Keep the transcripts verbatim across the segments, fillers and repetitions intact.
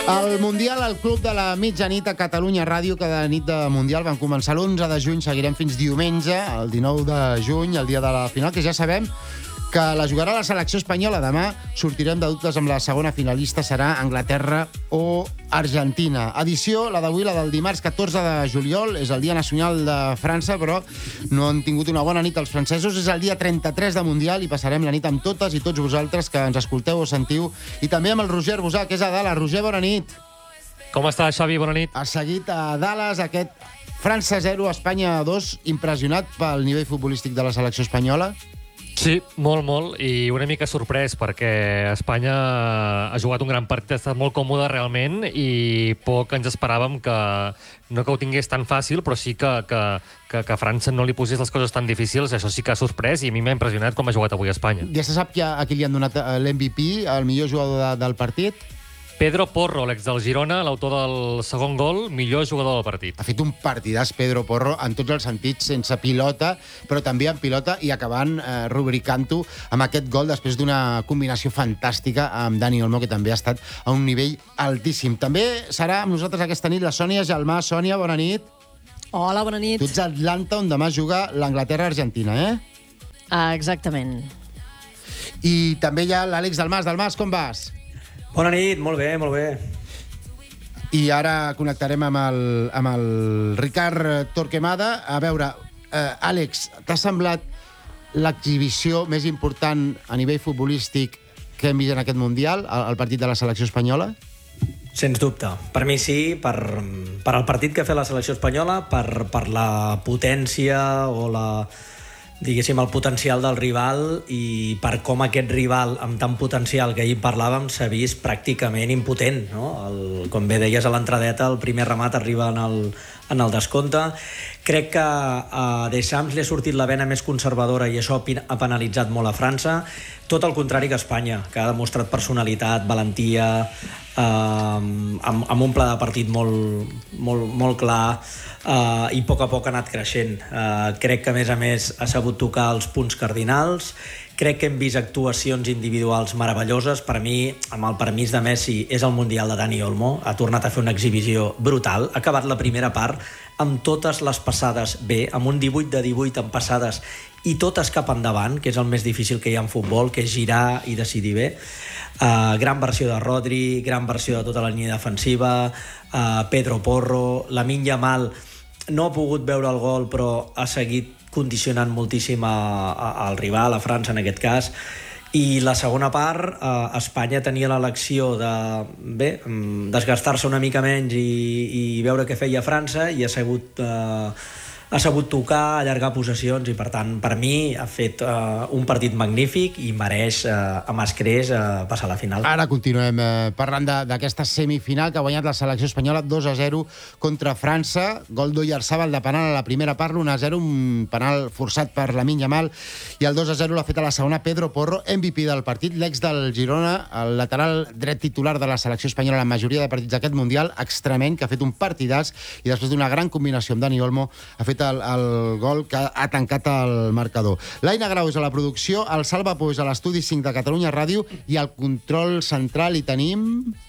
El Mundial al Club de la Mitjanit a Catalunya Ràdio. Cada nit de Mundial van començar l'onze de juny, seguirem fins diumenge, el dinou de juny, el dia de la final, que ja sabem que la jugarà la selecció espanyola. Demà sortirem de dubtes amb la segona finalista, serà Anglaterra o Argentina. Edició, la d'avui, la del dimarts catorze de juliol, és el Dia Nacional de França, però no han tingut una bona nit els francesos. És el dia trenta-tres de Mundial i passarem la nit amb totes i tots vosaltres que ens escolteu o sentiu, i també amb el Roger Bosà, que és a Dallas. Roger, bona nit. Com està, Xavi? Bona nit. Ha seguit a Dallas aquest França zero, Espanya dos, impressionat pel nivell futbolístic de la selecció espanyola? Sí, molt, molt, i una mica sorprès, perquè Espanya ha jugat un gran partit, ha estat molt còmode realment, i poc ens esperàvem que, no que ho tingués tan fàcil, però sí que, que, que, que França no li posés les coses tan difícils. Això sí que ha sorprès, i a mi m'ha impressionat com ha jugat avui Espanya. Ja se sap que a, a qui li han donat l'M V P, el millor jugador de, del partit? Pedro Porro, l'ex del Girona, l'autor del segon gol, millor jugador del partit. Ha fet un partidàs Pedro Porro en tots els sentits, sense pilota, però també amb pilota, i acabant eh, rubricant-ho amb aquest gol després d'una combinació fantàstica amb Dani Olmo, que també ha estat a un nivell altíssim. També serà amb nosaltres aquesta nit la Sònia Gelmà. Sònia, bona nit. Hola, bona nit. Tu ets a Atlanta, on demà juga l'Anglaterra-Argentina, eh? Ah, exactament. I també hi ha l'Àlex Dalmas. Dalmas, com vas? Bona nit, molt bé, molt bé. I ara connectarem amb el, amb el Ricard Torquemada. A veure, eh, Àlex, t'ha semblat l'exhibició més important a nivell futbolístic que hem vist en aquest Mundial, el, el partit de la selecció espanyola? Sens dubte. Per mi sí, per, per el partit que ha fet la selecció espanyola, per, per la potència o la... diguéssim, el potencial del rival, i per com aquest rival amb tant potencial que ahir parlàvem s'ha vist pràcticament impotent, no? El, com bé deies a l'entradeta, el primer remat arriba en el, en el descompte. Crec que a Deschamps li ha sortit la vena més conservadora i això ha penalitzat molt a França, tot el contrari que Espanya, que ha demostrat personalitat, valentia, eh, amb, amb un pla de partit molt, molt, molt clar, eh, i a poc a poc ha anat creixent. Eh, crec que, a més a més, ha sabut tocar els punts cardinals. Crec que hem vist actuacions individuals meravelloses. Per mi, amb el permís de Messi, és el Mundial de Dani Olmo. Ha tornat a fer una exhibició brutal. Ha acabat la primera part amb totes les passades bé, amb un divuit de divuit en passades i totes cap endavant, que és el més difícil que hi ha en futbol, que és girar i decidir bé. Uh, gran versió de Rodri, gran versió de tota la línia defensiva, uh, Pedro Porro, Lamine Yamal no ha pogut veure el gol, però ha seguit condicionant moltíssim a, a, al rival, a França en aquest cas. I la segona part, eh, Espanya tenia l'elecció de, bé, desgastar-se una mica menys i, i veure què feia França, i ha sabut, eh, ha sabut tocar, allargar possessions, i per tant, per mi ha fet eh, un partit magnífic i mereix eh, amb escreix eh, passar a la final. Ara continuem eh, parlant d'aquesta semifinal que ha guanyat la selecció espanyola dos a zero contra França. Gol d'Oyarzabal de penal a la primera part, l'u a zero, un penal forçat per Lamine Yamal, i el dos a zero l'ha fet a la segona Pedro Porro, M V P del partit, l'ex del Girona, el lateral dret titular de la selecció espanyola en la majoria de partits d'aquest Mundial, extremeny, que ha fet un partidàs, i després d'una gran combinació amb Dani Olmo ha fet El, el gol que ha tancat el marcador. L'Aina Grau és a la producció, el Salva Pou és a l'estudi cinc de Catalunya Ràdio, i al control central hi tenim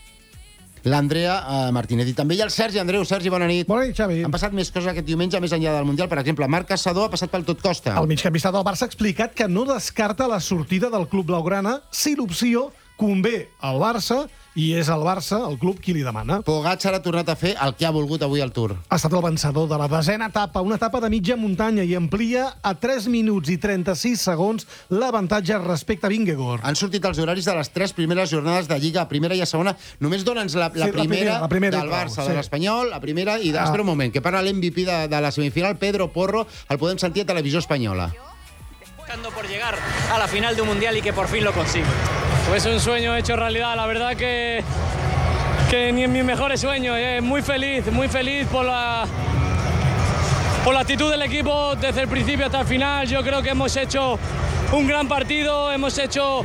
l'Andrea eh, Martínez. I també hi ha el Sergi Andreu. Sergi, bona nit. Bona nit, Xavi. Han passat més coses aquest diumenge més enllà del Mundial. Per exemple, Marc Caçador ha passat pel tot costa. El migcampista del Barça ha explicat que no descarta la sortida del club blaugrana si l'opció convé al Barça, i és el Barça, el club, qui li demana. Pogačar ha tornat a fer el que ha volgut avui al Tour. Ha estat el vencedor de la desena etapa, una etapa de mitja muntanya, i amplia a tres minuts i trenta-sis segons l'avantatge respecte a Vingegaard. Han sortit els horaris de les tres primeres jornades de Lliga, a primera i a segona. Només dona'ns la, la, Sí, la primera, primera, la primera del i prou, Barça, sí. de l'Espanyol, la primera, i Ah. d'espera un moment, que parla l'M V P de, de la semifinal, Pedro Porro, el podem sentir a Televisió Espanyola. Buscando por llegar a la final de un mundial y que por fin lo consigue. Pues un sueño hecho realidad, la verdad que, que ni en mis mejores sueños, eh, muy feliz, muy feliz por la, por la actitud del equipo desde el principio hasta el final. Yo creo que hemos hecho un gran partido, hemos hecho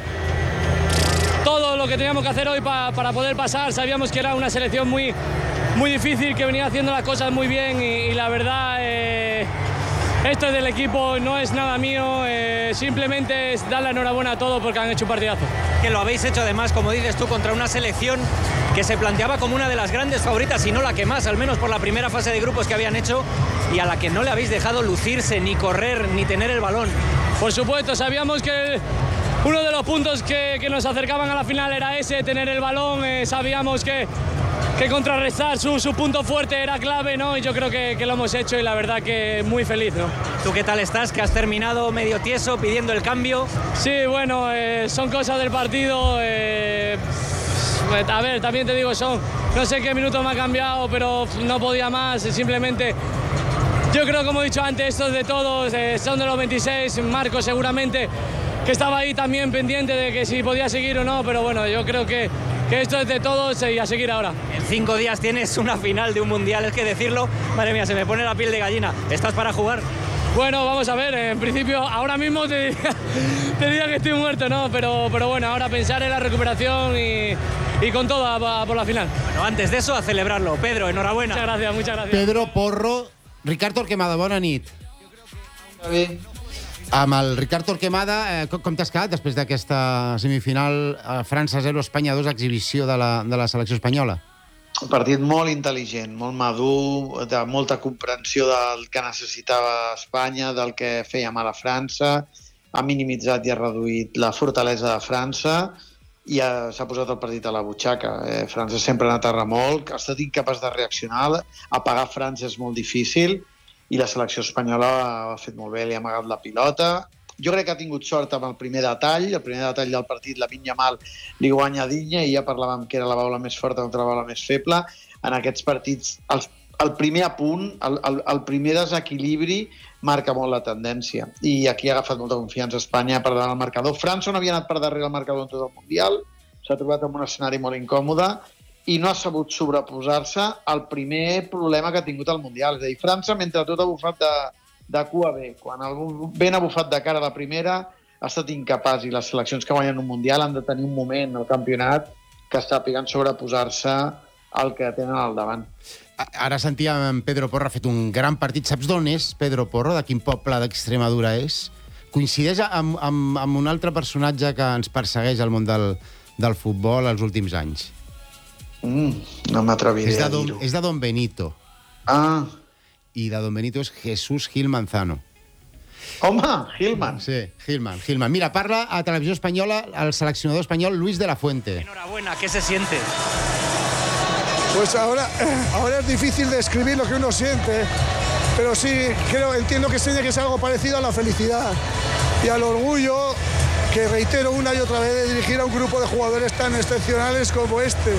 todo lo que teníamos que hacer hoy pa, para poder pasar. Sabíamos que era una selección muy, muy difícil, que venía haciendo las cosas muy bien, y, y la verdad... Eh, Esto es del equipo, no es nada mío, eh, simplemente es dar la enhorabuena a todos porque han hecho un partidazo. Que lo habéis hecho además, como dices tú, contra una selección que se planteaba como una de las grandes favoritas, y no la que más, al menos por la primera fase de grupos que habían hecho, y a la que no le habéis dejado lucirse, ni correr, ni tener el balón. Por supuesto, sabíamos que uno de los puntos que, que nos acercaban a la final era ese, tener el balón. Eh, sabíamos que, que contrarrestar su, su punto fuerte era clave, ¿no? Y yo creo que, que lo hemos hecho, y la verdad que muy feliz, ¿no? ¿Tú qué tal estás? Que has terminado medio tieso pidiendo el cambio. Sí, bueno, eh, son cosas del partido. Eh, a ver, también te digo, son no sé qué minuto me ha cambiado, pero no podía más, simplemente. Yo creo, como he dicho antes, esto es de todos, eh, son de los veintiséis, Marco seguramente, que estaba ahí también pendiente de que si podía seguir o no, pero bueno, yo creo que, que esto es de todos y a seguir ahora. En cinco días tienes una final de un mundial, es que decirlo, madre mía, se me pone la piel de gallina. ¿Estás para jugar? Bueno, vamos a ver, en principio ahora mismo te diría, te diría que estoy muerto, ¿no? Pero, pero bueno, ahora pensar en la recuperación y, y con todo a, a por la final. Bueno, antes de eso, a celebrarlo. Pedro, enhorabuena. Muchas gracias, muchas gracias. Pedro Porro, Ricard Torquemada, bona nit. Està bé. Amb el Ricard Torquemada, eh, com, com t'has quedat després d'aquesta semifinal, eh, França zero, Espanya dos, exhibició de la, de la selecció espanyola? Un partit molt intel·ligent, molt madur, de molta comprensió del que necessitava Espanya, del que feia mal a França, ha minimitzat i ha reduït la fortalesa de França i ha, s'ha posat el partit a la butxaca. Eh, França sempre ha anat a remolc, ha estat incapaç de reaccionar, apagar França és molt difícil, i la selecció espanyola ho ha fet molt bé, li ha amagat la pilota. Jo crec que ha tingut sort amb el primer detall, el primer detall del partit, Lamine Yamal li guanya Digne, i ja parlàvem que era la baula més forta contra la baula més feble. En aquests partits, el, el primer apunt, el, el, el primer desequilibri marca molt la tendència, i aquí ha agafat molta confiança Espanya per davant el marcador. França no havia anat per darrere el marcador en tot el Mundial, s'ha trobat en un escenari molt incòmode i no ha sabut sobreposar-se al primer problema que ha tingut el Mundial. És a dir, França, mentre tot ha bufat de, de cua bé, quan el vent ha bufat de cara a la primera, ha estat incapaç, i les seleccions que guanyen un Mundial han de tenir un moment al campionat que sàpiguen sobreposar-se al que tenen al davant. Ara sentíem Pedro Porro ha fet un gran partit. Saps d'on és Pedro Porro? De quin poble d'Extremadura és? Coincideix amb, amb, amb un altre personatge que ens persegueix al món del, del futbol els últims anys. Mm, no m'atreviré a dir-ho. És de Don Benito. Ah. I de Don Benito és Jesús Gil Manzano. Home, Gilman. Sí, Gilman, Gilman. Mira, parla a Televisió Espanyola el seleccionador espanyol Luis de la Fuente. Enhorabuena, ¿qué se siente? Pues ahora, ahora es difícil describir lo que uno siente, pero sí, creo, entiendo que tiene que ser algo parecido a la felicidad y al orgullo, que reitero una y otra vez, de dirigir a un grupo de jugadores tan excepcionales como este.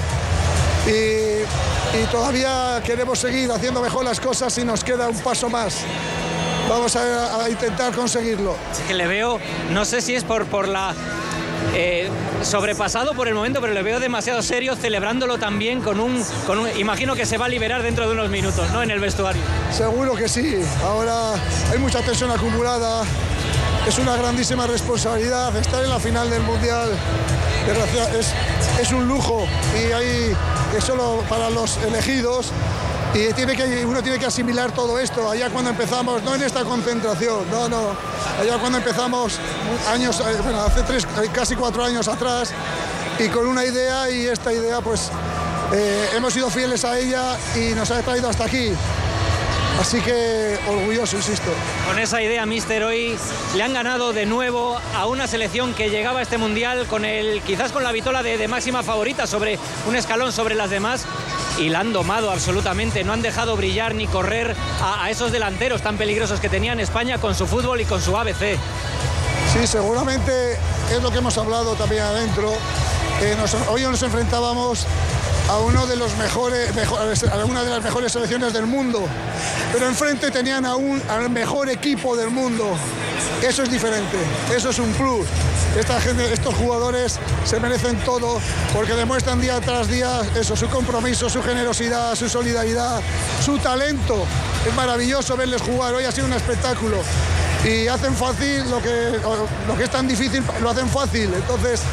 Y, y todavía queremos seguir haciendo mejor las cosas y nos queda un paso más. Vamos a, a intentar conseguirlo. Es que le veo, no sé si es por, por la... Eh, sobrepasado por el momento, pero le veo demasiado serio, celebrándolo también con un, con un... Imagino que se va a liberar dentro de unos minutos, ¿no?, en el vestuario. Seguro que sí. Ahora hay mucha tensión acumulada. Es una grandísima responsabilidad estar en la final del Mundial. Es, es un lujo, y hay, es solo para los elegidos. Y tiene que, uno tiene que asimilar todo esto. Allá cuando empezamos, no en esta concentración, no, no. Allá cuando empezamos, años, bueno, hace tres, casi cuatro años atrás, y con una idea, y esta idea, pues, eh, hemos sido fieles a ella y nos ha traído hasta aquí. Así que orgulloso, insisto. Con esa idea, míster, hoy le han ganado de nuevo a una selección que llegaba a este Mundial con el, quizás con la vitola de, de máxima favorita, sobre un escalón sobre las demás, y la han domado absolutamente. No han dejado brillar ni correr a, a esos delanteros tan peligrosos que tenían España con su fútbol y con su A B C. Sí, seguramente es lo que hemos hablado también adentro. Eh, nos, hoy nos enfrentábamos a uno de los mejores, mejores, a una de las mejores selecciones del mundo, pero enfrente tenían a un, al mejor equipo del mundo. Eso es diferente, eso es un plus. Esta gente, estos jugadores se merecen todo, porque demuestran día tras día eso, su compromiso, su generosidad, su solidaridad, su talento. Es maravilloso verles jugar. Hoy ha sido un espectáculo y hacen fácil lo que, lo que es tan difícil, lo hacen fácil. Entonces,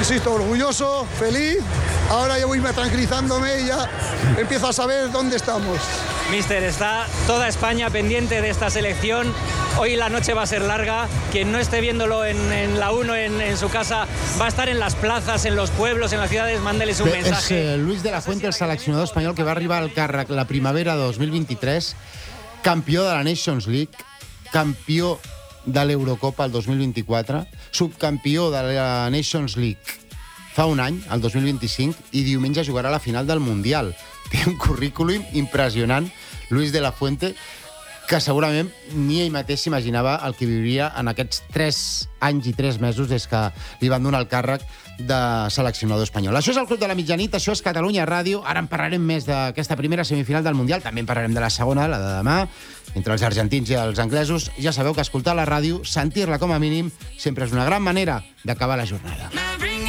insisto, orgulloso, feliz. Ahora ya voy tranquilizándome y ya empiezo a saber dónde estamos. Mister, está toda España pendiente de esta selección. Hoy la noche va a ser larga. Quien no esté viéndolo en, en la uno, en, en su casa, va a estar en las plazas, en los pueblos, en las ciudades. Mándeles un Bé, mensaje. És eh, Luis de la Fuente, el seleccionador espanyol que va arribar al càrrec la primavera de dos mil vint-i-tres, campió de la Nations League, campió de l'Eurocopa el dos mil vint-i-quatre, subcampió de la Nations League fa un any, el dos mil vint-i-cinc, i diumenge jugarà a la final del Mundial. Té un currículum impressionant, Luis de la Fuente, que segurament ni ell mateix s'imaginava el que viuria en aquests tres anys i tres mesos des que li van donar el càrrec de seleccionador espanyol. Això és el Club de la Mitjanit, això és Catalunya Ràdio. Ara en parlarem més d'aquesta primera semifinal del Mundial, també en parlarem de la segona, la de demà, entre els argentins i els anglesos. Ja sabeu que escoltar la ràdio, sentir-la com a mínim, sempre és una gran manera d'acabar la jornada.